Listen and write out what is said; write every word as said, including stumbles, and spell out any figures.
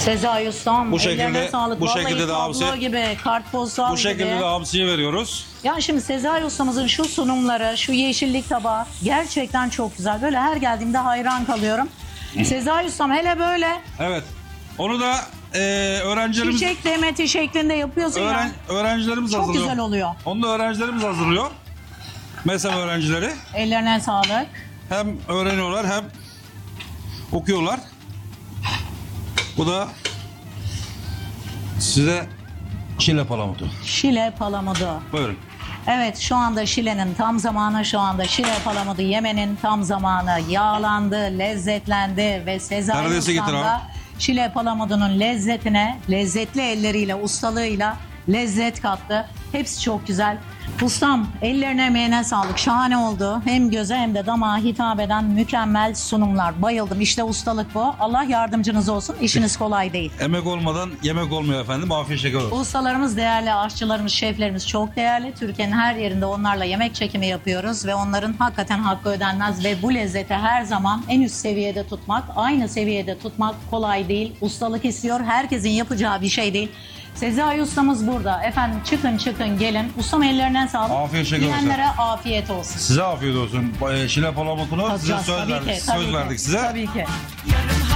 Sezai Ustam, Bu şekilde- ellerine sağlık. bu Vallahi şekilde de tablo hamsi- gibi, kartpostal Bu şekilde gibi. de hamsiyi veriyoruz. Yani şimdi Sezai Ustamızın şu sunumları, şu yeşillik tabağı gerçekten çok güzel. Böyle her geldiğimde hayran kalıyorum. Sezai Ustam hele böyle Evet. Onu da e, öğrencilerimiz çiçek demeti şeklinde yapıyorsun öğren, ya. öğrencilerimiz Çok hazırlıyor. güzel oluyor. Onu da öğrencilerimiz hazırlıyor. Mesela öğrencileri Ellerine sağlık. hem öğreniyorlar hem okuyorlar. Bu da size Şile palamutu. Şile palamudu. Buyurun. Evet, şu anda Şile'nin tam zamanı, şu anda Şile palamudu yemenin tam zamanı. Yağlandı, lezzetlendi ve Sezai Neredeyse Ustam getir da abi. Şile palamudunun lezzetine, lezzetli elleriyle, ustalığıyla lezzet kattı. Hepsi çok güzel. Ustam, ellerine emeğine sağlık. Şahane oldu. Hem göze hem de damağa hitap eden mükemmel sunumlar. Bayıldım. İşte ustalık bu. Allah yardımcınız olsun. İşiniz kolay değil. Emek olmadan yemek olmuyor efendim. Afiyet şeker olsun. Ustalarımız değerli, aşçılarımız, şeflerimiz çok değerli. Türkiye'nin her yerinde onlarla yemek çekimi yapıyoruz ve onların hakikaten hakkı ödenmez ve bu lezzeti her zaman en üst seviyede tutmak, aynı seviyede tutmak kolay değil. Ustalık istiyor. Herkesin yapacağı bir şey değil. Sezai ustamız burada. Efendim çıkın çıkın gelin. Ustam ellerine sağlık. Afiyet şeker olsun. Yiyenlere afiyet olsun. Size afiyet olsun. E, Şile palamutunu size Tadacağız söz, tabii verdik, ki, tabii söz ki, verdik size. Tabii ki. Yara